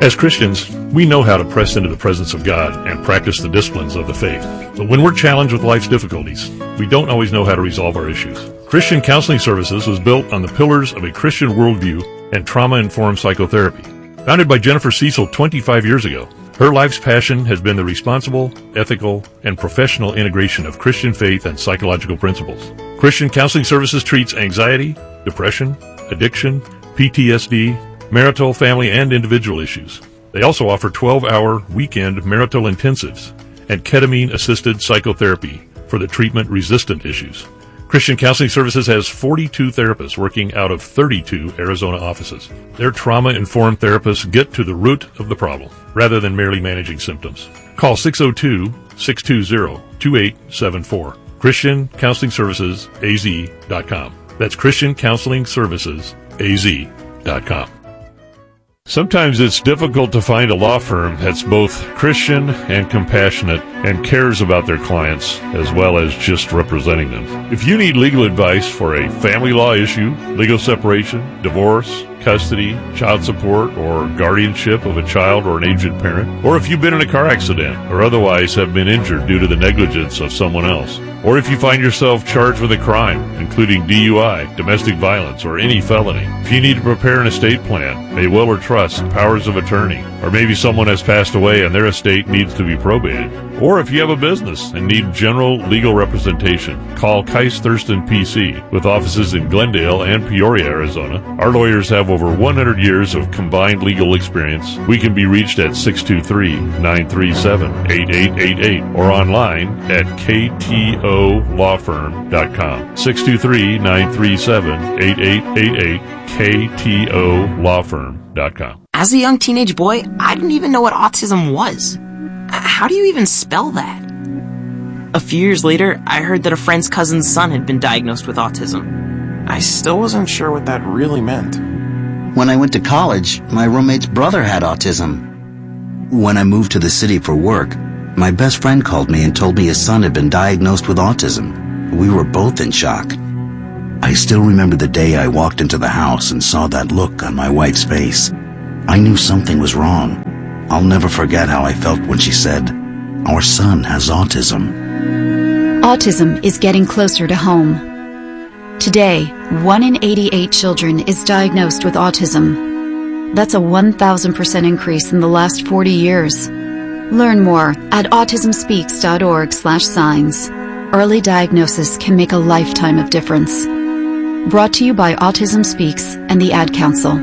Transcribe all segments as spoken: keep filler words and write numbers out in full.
As Christians, we know how to press into the presence of God and practice the disciplines of the faith. But when we're challenged with life's difficulties, we don't always know how to resolve our issues. Christian Counseling Services was built on the pillars of a Christian worldview and trauma-informed psychotherapy. Founded by Jennifer Cecil twenty-five years ago, her life's passion has been the responsible, ethical, and professional integration of Christian faith and psychological principles. Christian Counseling Services treats anxiety, depression, addiction, P T S D, marital, family, and individual issues. They also offer twelve-hour weekend marital intensives and ketamine-assisted psychotherapy for the treatment-resistant issues. Christian Counseling Services has forty-two therapists working out of thirty-two Arizona offices. Their trauma-informed therapists get to the root of the problem, rather than merely managing symptoms. Call six oh two, six two zero, two eight seven four. Christian Counseling Services A Z dot com. That's Christian Counseling Services A Z dot com. Sometimes it's difficult to find a law firm that's both Christian and compassionate and cares about their clients as well as just representing them. If you need legal advice for a family law issue, legal separation, divorce, custody, child support, or guardianship of a child or an aged parent, or if you've been in a car accident or otherwise have been injured due to the negligence of someone else, or if you find yourself charged with a crime, including D U I, domestic violence, or any felony, if you need to prepare an estate plan, a will or trust, powers of attorney, or maybe someone has passed away and their estate needs to be probated, or if you have a business and need general legal representation, call Kais Thurston P C with offices in Glendale and Peoria, Arizona. Our lawyers have over one hundred years of combined legal experience. We can be reached at six two three, nine three seven, eight eight eight eight or online at k t o law firm dot com. six two three, nine three seven, eight eight eight eight, k t o law firm dot com. As a young teenage boy, I didn't even know what autism was. How do you even spell that? A few years later, I heard that a friend's cousin's son had been diagnosed with autism. I still wasn't sure what that really meant. When I went to college, my roommate's brother had autism. When I moved to the city for work, my best friend called me and told me his son had been diagnosed with autism. We were both in shock. I still remember the day I walked into the house and saw that look on my wife's face. I knew something was wrong. I'll never forget how I felt when she said, "Our son has autism." Autism is getting closer to home. Today, one in eighty-eight children is diagnosed with autism. That's a one thousand percent increase in the last forty years. Learn more at autism speaks dot org slash signs. Early diagnosis can make a lifetime of difference. Brought to you by Autism Speaks and the Ad Council.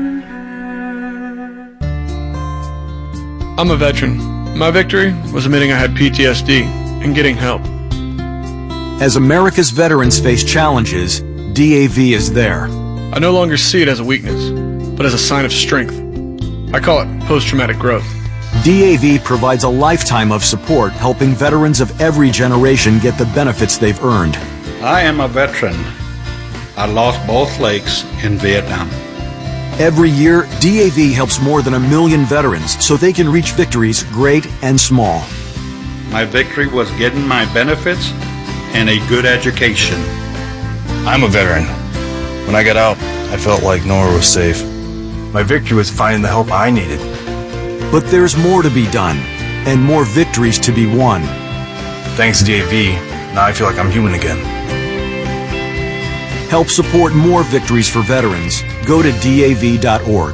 I'm a veteran. My victory was admitting I had P T S D and getting help. As America's veterans face challenges, D A V is there. I no longer see it as a weakness, but as a sign of strength. I call it post-traumatic growth. D A V provides a lifetime of support, helping veterans of every generation get the benefits they've earned. I am a veteran. I lost both legs in Vietnam. Every year, D A V helps more than a million veterans so they can reach victories great and small. My victory was getting my benefits and a good education. I'm a veteran. When I got out, I felt like nowhere was safe. My victory was finding the help I needed. But there's more to be done, and more victories to be won. Thanks to D A V, now I feel like I'm human again. Help support more victories for veterans. Go to D A V dot org.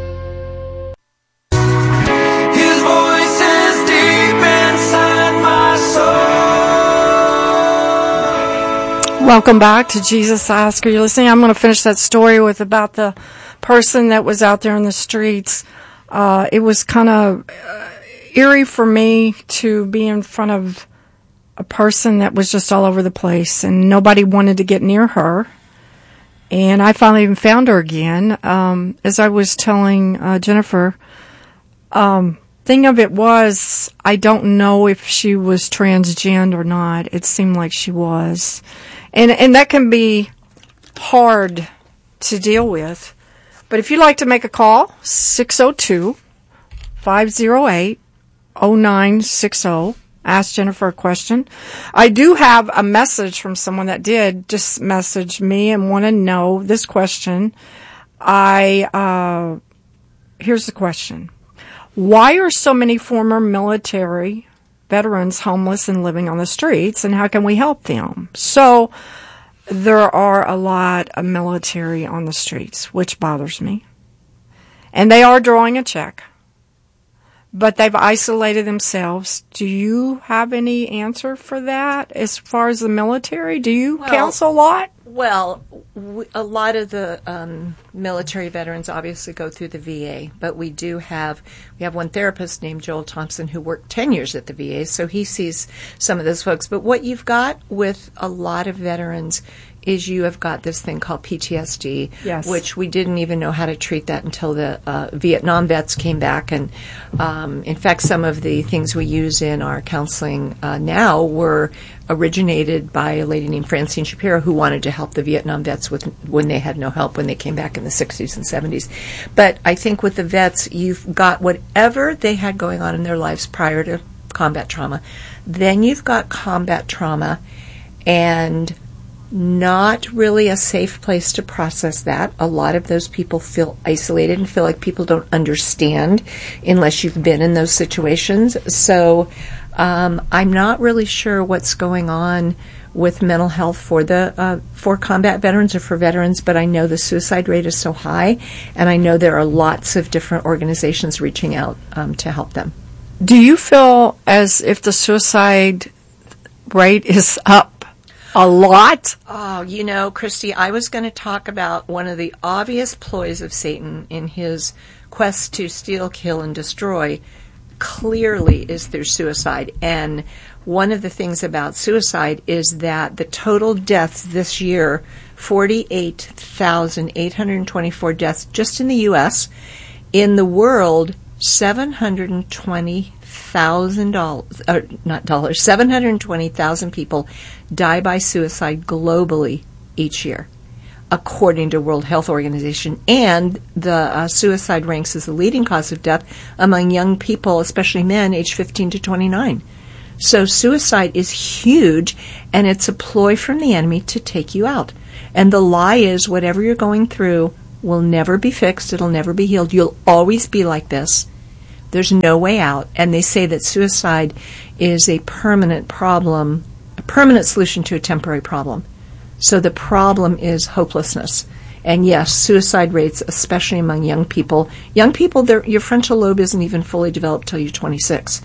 His voice is deep inside my soul. Welcome back to Jesus Ask. Are you listening? I'm going to finish that story with about the person that was out there in the streets. Uh, it was kind of uh, eerie for me to be in front of a person that was just all over the place, and nobody wanted to get near her. And I finally even found her again. Um, as I was telling uh, Jennifer, um, thing of it was, I don't know if she was transgender or not. It seemed like she was. And, and that can be hard to deal with. But if you'd like to make a call, six oh two, five oh eight, oh nine six oh. Ask Jennifer a question. I do have a message from someone that did just message me and want to know this question. I, uh, here's the question. why are so many former military veterans homeless and living on the streets, and how can we help them? So there are a lot of military on the streets, which bothers me. And they are drawing a check. But they've isolated themselves. Do you have any answer for that as far as the military? Do you well, counsel a lot? Well, we, a lot of the um, military veterans obviously go through the V A, but we do have, we have one therapist named Joel Thompson who worked ten years at the V A, so he sees some of those folks. But what you've got with a lot of veterans is you have got this thing called P T S D, yes. which we didn't even know how to treat that until the uh, Vietnam vets came back. And um, in fact, some of the things we use in our counseling uh, now were originated by a lady named Francine Shapiro who wanted to help the Vietnam vets with when they had no help when they came back in the sixties and seventies. But I think with the vets, you've got whatever they had going on in their lives prior to combat trauma. Then you've got combat trauma and not really a safe place to process that. A lot of those people feel isolated and feel like people don't understand unless you've been in those situations. So um, I'm not really sure what's going on with mental health for the uh, for combat veterans or for veterans, but I know the suicide rate is so high, and I know there are lots of different organizations reaching out um, to help them. Do you feel as if the suicide rate is up a lot? Oh, you know, Christy, I was going to talk about one of the obvious ploys of Satan in his quest to steal, kill, and destroy clearly is through suicide. And one of the things about suicide is that the total deaths this year, forty-eight thousand eight hundred twenty-four deaths just in the U S. In the world, seven hundred twenty thousand dollars, uh, not dollars, seven hundred twenty thousand people die by suicide globally each year, according to World Health Organization. And the uh, suicide ranks as the leading cause of death among young people, especially men, aged fifteen to twenty-nine. So suicide is huge, and it's a ploy from the enemy to take you out. And the lie is whatever you're going through will never be fixed. It'll never be healed. You'll always be like this. There's no way out. And they say that suicide is a permanent problem, a permanent solution to a temporary problem. So the problem is hopelessness. And yes, suicide rates, especially among young people. Young people, your frontal lobe isn't even fully developed till you're twenty-six.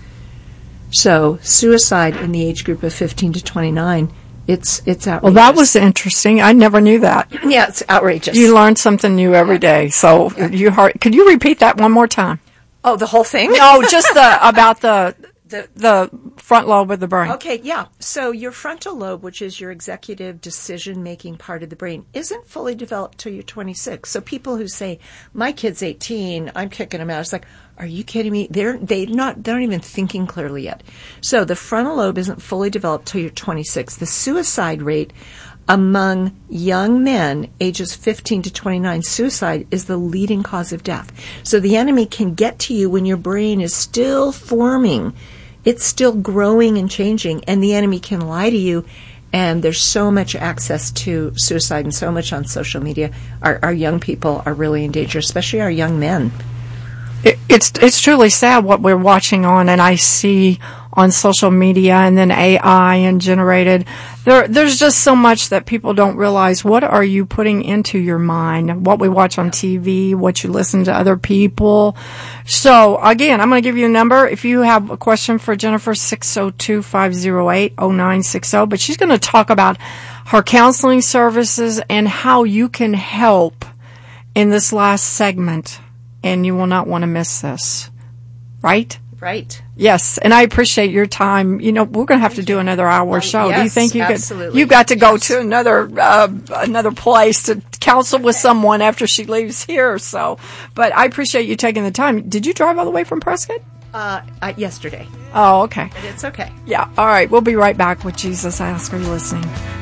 So suicide in the age group of fifteen to twenty-nine, it's it's outrageous. Well, that was interesting. I never knew that. Yeah, it's outrageous. You learn something new every day. So yeah. you heard, could you repeat that one more time? Oh, the whole thing? No, just the about the the the front lobe of the brain. Okay, yeah. So your frontal lobe, which is your executive decision-making part of the brain, isn't fully developed till you're twenty-six. So people who say, my kid's eighteen, I'm kicking him out, it's like, are you kidding me? They're they not they're not even thinking clearly yet. So the frontal lobe isn't fully developed till you're twenty-six. The suicide rate among young men ages fifteen to twenty-nine, suicide is the leading cause of death. So the enemy can get to you when your brain is still forming. It's still growing and changing, and the enemy can lie to you. And there's so much access to suicide and so much on social media. Our, our young people are really in danger, especially our young men. It, it's it's truly sad what we're watching on, and I see on social media and then A I and generated. There, there's just so much that people don't realize. What are you putting into your mind? What we watch on T V, what you listen to other people. So again, I'm going to give you a number. If you have a question for Jennifer, six oh two, five oh eight, oh nine six oh. But she's going to talk about her counseling services and how you can help in this last segment. And you will not want to miss this. Right? Right. Yes, and I appreciate your time. You know, we're going to have to do another hour show. Yes, do you think you absolutely. could? You got to go yes. to another uh, another place to counsel with someone after she leaves here. So, but I appreciate you taking the time. Did you drive all the way from Prescott? Uh, uh yesterday. Oh, okay. But it's okay. Yeah. All right. We'll be right back with Jesus Ask. Are you listening?